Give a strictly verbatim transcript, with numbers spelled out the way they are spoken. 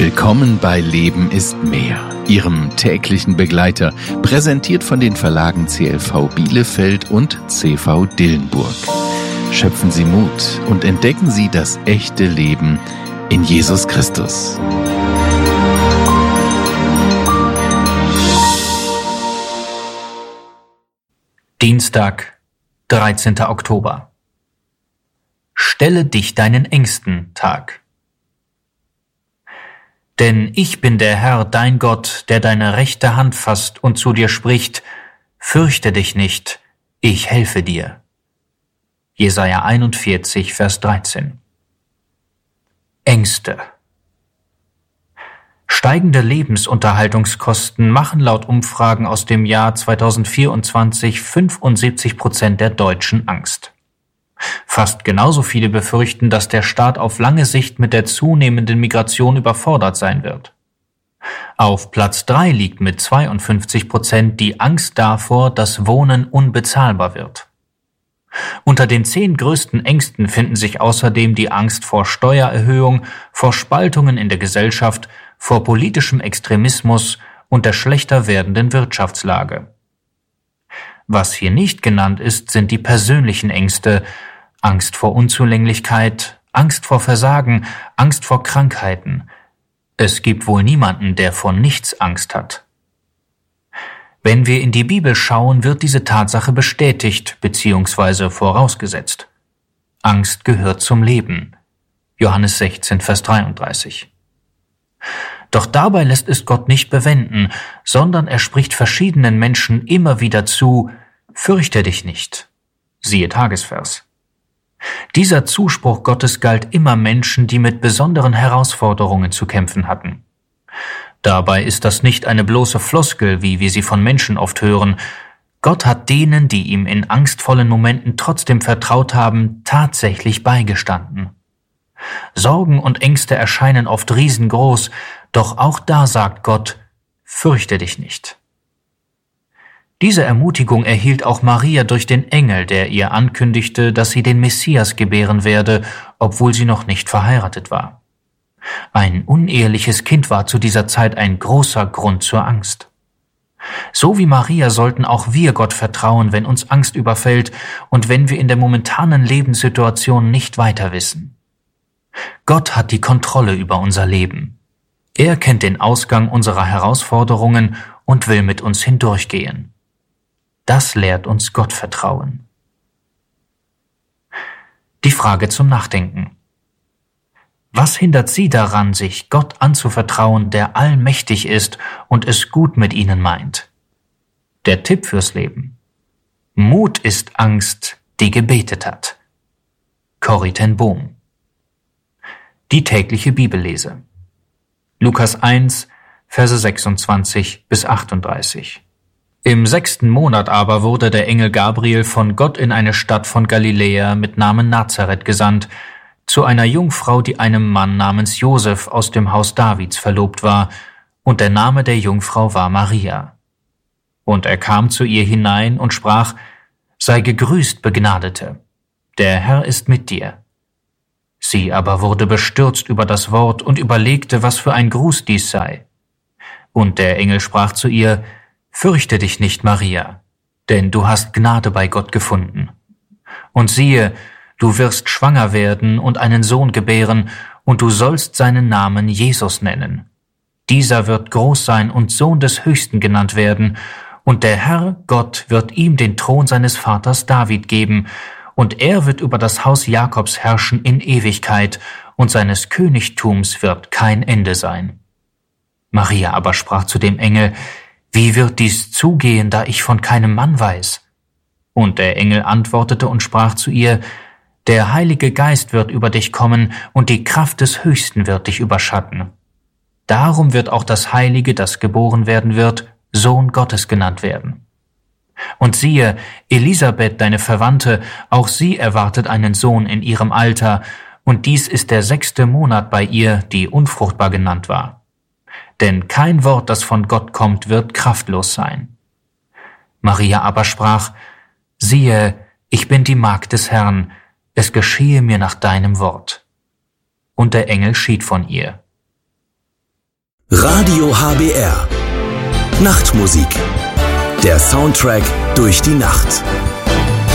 Willkommen bei Leben ist mehr, Ihrem täglichen Begleiter, präsentiert von den Verlagen C L V Bielefeld und C V Dillenburg. Schöpfen Sie Mut und entdecken Sie das echte Leben in Jesus Christus. Dienstag, dreizehnter Oktober. Stelle dich deinen Ängsten, Tag. Denn ich bin der Herr, dein Gott, der deine rechte Hand fasst und zu dir spricht, fürchte dich nicht, ich helfe dir. Jesaja einundvierzig, Vers dreizehn. Ängste. Steigende Lebensunterhaltungskosten machen laut Umfragen aus dem Jahr zweitausendvierundzwanzig fünfundsiebzig Prozent der Deutschen Angst. Fast genauso viele befürchten, dass der Staat auf lange Sicht mit der zunehmenden Migration überfordert sein wird. Auf Platz drei liegt mit zweiundfünfzig Prozent die Angst davor, dass Wohnen unbezahlbar wird. Unter den zehn größten Ängsten finden sich außerdem die Angst vor Steuererhöhung, vor Spaltungen in der Gesellschaft, vor politischem Extremismus und der schlechter werdenden Wirtschaftslage. Was hier nicht genannt ist, sind die persönlichen Ängste, Angst vor Unzulänglichkeit, Angst vor Versagen, Angst vor Krankheiten. Es gibt wohl niemanden, der vor nichts Angst hat. Wenn wir in die Bibel schauen, wird diese Tatsache bestätigt bzw. vorausgesetzt. Angst gehört zum Leben. Johannes sechzehn, Vers dreiunddreißig. Doch dabei lässt es Gott nicht bewenden, sondern er spricht verschiedenen Menschen immer wieder zu, fürchte dich nicht. Siehe Tagesvers. Dieser Zuspruch Gottes galt immer Menschen, die mit besonderen Herausforderungen zu kämpfen hatten. Dabei ist das nicht eine bloße Floskel, wie wir sie von Menschen oft hören. Gott hat denen, die ihm in angstvollen Momenten trotzdem vertraut haben, tatsächlich beigestanden. Sorgen und Ängste erscheinen oft riesengroß, doch auch da sagt Gott, fürchte dich nicht. Diese Ermutigung erhielt auch Maria durch den Engel, der ihr ankündigte, dass sie den Messias gebären werde, obwohl sie noch nicht verheiratet war. Ein uneheliches Kind war zu dieser Zeit ein großer Grund zur Angst. So wie Maria sollten auch wir Gott vertrauen, wenn uns Angst überfällt und wenn wir in der momentanen Lebenssituation nicht weiter wissen. Gott hat die Kontrolle über unser Leben. Er kennt den Ausgang unserer Herausforderungen und will mit uns hindurchgehen. Das lehrt uns Gottvertrauen. Die Frage zum Nachdenken. Was hindert Sie daran, sich Gott anzuvertrauen, der allmächtig ist und es gut mit Ihnen meint? Der Tipp fürs Leben. Mut ist Angst, die gebetet hat. Corrie ten Boom. Die tägliche Bibellese. Lukas eins, Verse sechsundzwanzig bis achtunddreißig. Im sechsten Monat aber wurde der Engel Gabriel von Gott in eine Stadt von Galiläa mit Namen Nazareth gesandt, zu einer Jungfrau, die einem Mann namens Josef aus dem Haus Davids verlobt war, und der Name der Jungfrau war Maria. Und er kam zu ihr hinein und sprach, sei gegrüßt, Begnadete, der Herr ist mit dir. Sie aber wurde bestürzt über das Wort und überlegte, was für ein Gruß dies sei. Und der Engel sprach zu ihr, fürchte dich nicht, Maria, denn du hast Gnade bei Gott gefunden. Und siehe, du wirst schwanger werden und einen Sohn gebären, und du sollst seinen Namen Jesus nennen. Dieser wird groß sein und Sohn des Höchsten genannt werden, und der Herr Gott wird ihm den Thron seines Vaters David geben, und er wird über das Haus Jakobs herrschen in Ewigkeit, und seines Königtums wird kein Ende sein. Maria aber sprach zu dem Engel, wie wird dies zugehen, da ich von keinem Mann weiß? Und der Engel antwortete und sprach zu ihr, der Heilige Geist wird über dich kommen, und die Kraft des Höchsten wird dich überschatten. Darum wird auch das Heilige, das geboren werden wird, Sohn Gottes genannt werden. Und siehe, Elisabeth, deine Verwandte, auch sie erwartet einen Sohn in ihrem Alter, und dies ist der sechste Monat bei ihr, die unfruchtbar genannt war. Denn kein Wort, das von Gott kommt, wird kraftlos sein. Maria aber sprach, siehe, ich bin die Magd des Herrn, es geschehe mir nach deinem Wort. Und der Engel schied von ihr. Radio H B R. Nachtmusik. Der Soundtrack durch die Nacht.